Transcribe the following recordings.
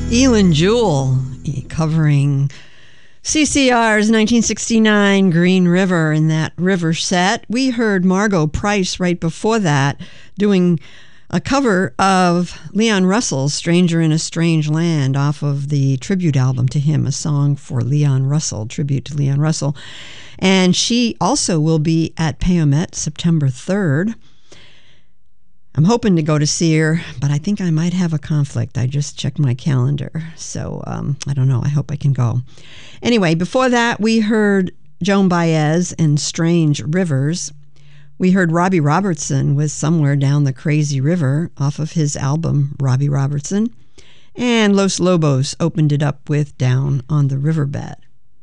Elin Jewell covering CCR's 1969 Green River in that river set. We heard Margo Price right before that doing a cover of Leon Russell's Stranger in a Strange Land off of the tribute album to him, a song for Leon Russell, tribute to Leon Russell. And she also will be at Payomet September 3rd. I'm hoping to go to see her, but I think I might have a conflict. I just checked my calendar, so I don't know. I hope I can go. Anyway, before that, we heard Joan Baez and Strange Rivers. We heard Robbie Robertson with Somewhere Down the Crazy River off of his album, Robbie Robertson. And Los Lobos opened it up with Down on the Riverbed.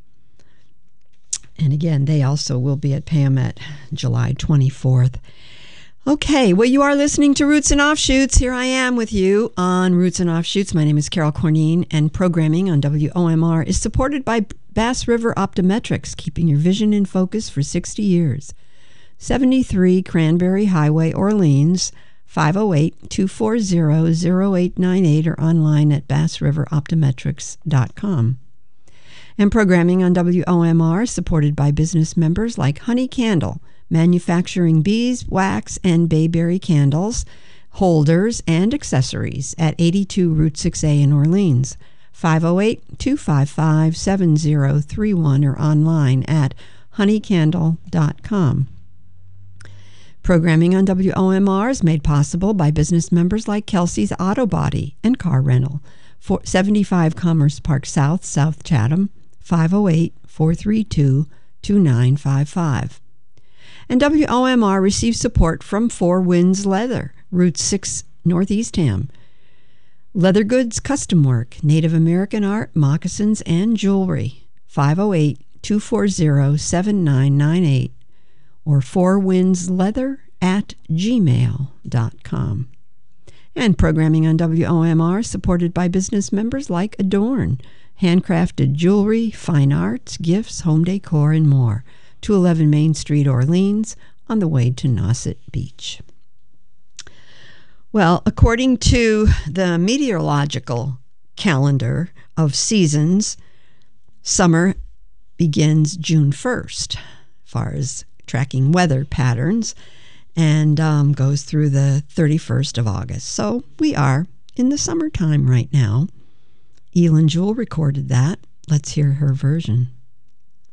And again, they also will be at Payomet July 24th. Okay, well, you are listening to Roots and Offshoots. Here I am with you on Roots and Offshoots. My name is Carol Corneen, and programming on WOMR is supported by Bass River Optometrics, keeping your vision in focus for 60 years. 73 Cranberry Highway, Orleans, 508-240-0898, or online at bassriveroptometrics.com. And programming on WOMR is supported by business members like Honey Candle, manufacturing beeswax and bayberry candles, holders, and accessories at 82 Route 6A in Orleans, 508-255-7031, or online at honeycandle.com. Programming on WOMR is made possible by business members like Kelsey's Auto Body and Car Rental, 75 Commerce Park South, South Chatham, 508-432-2955. And WOMR receives support from Four Winds Leather, Route 6 Northeastham. Leather goods, custom work, Native American art, moccasins, and jewelry. 508-240-7998 or fourwindsleather@gmail.com. And programming on WOMR is supported by business members like Adorn, handcrafted jewelry, fine arts, gifts, home decor, and more. 211 Main Street, Orleans, on the way to Nauset Beach. Well, according to the meteorological calendar of seasons, summer begins June 1st, as far as tracking weather patterns, and goes through the 31st of August. So we are in the summertime right now. Elin Jewell recorded that. Let's hear her version.